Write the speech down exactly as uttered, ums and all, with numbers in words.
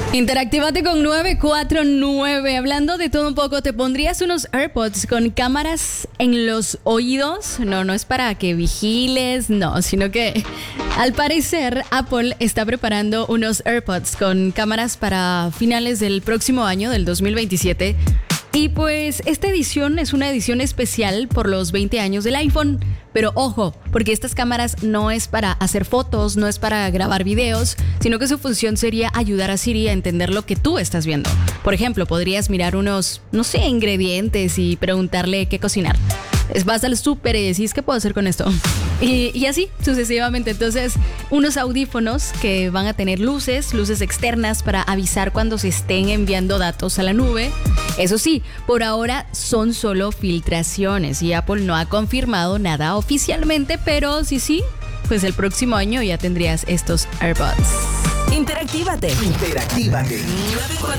Interactívate con nueve cuatro nueve. Hablando de todo un poco, ¿te pondrías unos AirPods con cámaras en los oídos? No, no es para que vigiles, no, sino que al parecer Apple está preparando unos AirPods con cámaras para finales del próximo año, del dos mil veintisiete. Y pues esta edición es una edición especial por los veinte años del iPhone. Pero ojo, porque estas cámaras no es para hacer fotos, no es para grabar videos, sino que su función sería ayudar a Siri a entender lo que tú estás viendo. Por ejemplo, podrías mirar unos, no sé, ingredientes y preguntarle qué cocinar. Vas al súper y decís, ¿qué puedo hacer con esto? Y, y así sucesivamente. Entonces, unos audífonos que van a tener luces, luces externas para avisar cuando se estén enviando datos a la nube. Eso sí, por ahora son solo filtraciones y Apple no ha confirmado nada oficialmente, pero sí, sí, pues el próximo año ya tendrías estos AirPods. Interactívate. Interactívate. nueve cuatro